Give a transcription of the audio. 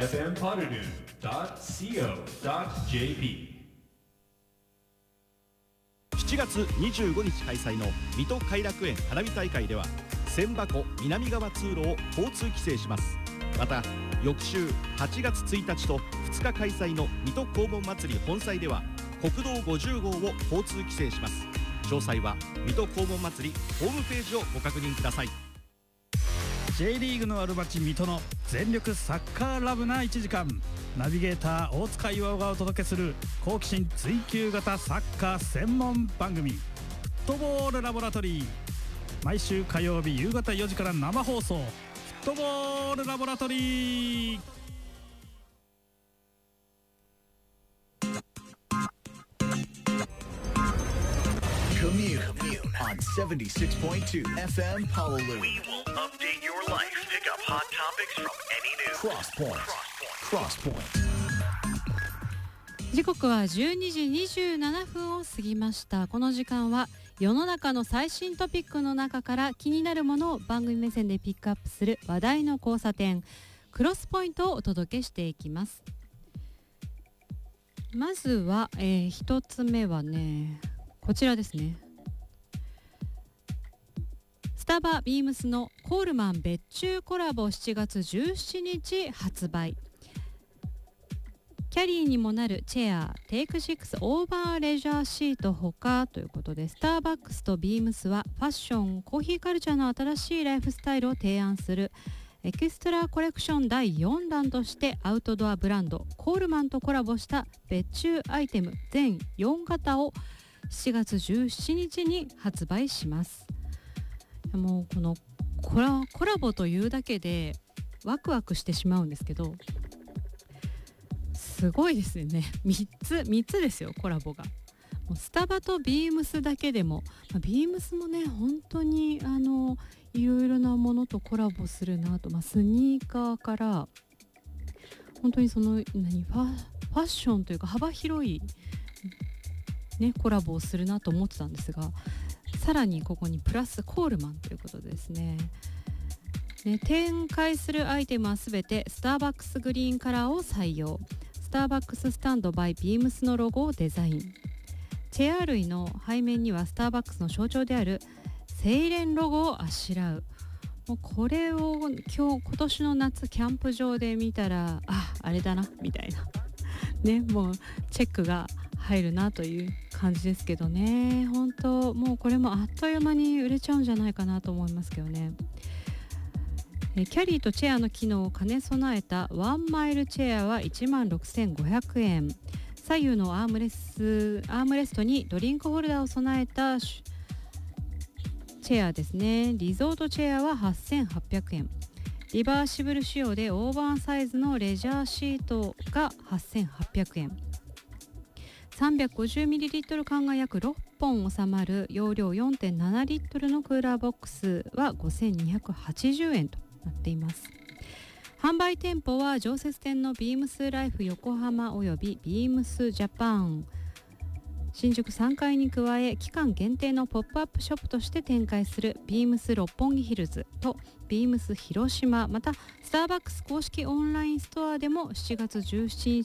fmpodadu.co.jp 7月25日開催の水戸偕楽園花火大会では千波湖南側通路を交通規制します。また翌週8月1日と2日開催の水戸黄門祭り本祭では国道50号を交通規制します。詳細は水戸黄門祭りホームページをご確認ください。 J リーグのある町水戸の全力サッカーラブな1時間、ナビゲーター大塚岩尾がお届けする好奇心追求型サッカー専門番組、フットボールラボラトリー。毎週火曜日夕方4時から生放送、フットボールラボラトリー。 Commune on 76.2 FM Honolulu. We will update your life. Pick up hot topics from any news. Crosspoint. 時刻は12時27分を過ぎました。この時間は世の中の最新トピックの中から気になるものを番組目線でピックアップする話題の交差点、クロスポイントをお届けしていきます。まずは、一つ目はね、こちらですね。スタバビームスのコールマン別注コラボ7月17日発売。キャリーにもなるチェアテイク6オーバーレジャーシートほかということで、スターバックスとビームスはファッションコーヒーカルチャーの新しいライフスタイルを提案するエキストラコレクション第4弾としてアウトドアブランドコールマンとコラボした別注アイテム全4型を7月17日に発売します。もうこのコラボというだけでワクワクしてしまうんですけど、すごいですよね。3つですよ、コラボが。もうスタバとビームスだけでも、ビームスもね本当にいろいろなものとコラボするなと、スニーカーから本当にそのファッションというか幅広いねコラボをするなと思ってたんですが、さらにここにプラスコールマンということでですね、展開するアイテムはすべてスターバックスグリーンカラーを採用。スターバックススタンドバイビームスのロゴをデザイン。チェア類の背面にはスターバックスの象徴であるセイレンロゴをあしらう。もうこれを今年の夏キャンプ場で見たらあれだなみたいなね、もうチェックが入るなという感じですけどね。本当もうこれもあっという間に売れちゃうんじゃないかなと思いますけどね。キャリーとチェアの機能を兼ね備えたワンマイルチェアは 16,500 円。左右のアームレストにドリンクホルダーを備えたチェアですね。リゾートチェアは 8,800 円。リバーシブル仕様でオーバーサイズのレジャーシートが 8,800 円。350ml 缶が約6本収まる容量 4.7 リットルのクーラーボックスは 5,280 円となっています。販売店舗は常設店のビームスライフ横浜およびビームスジャパン新宿3階に加え、期間限定のポップアップショップとして展開するビームス六本木ヒルズとビームス広島、またスターバックス公式オンラインストアでも7月17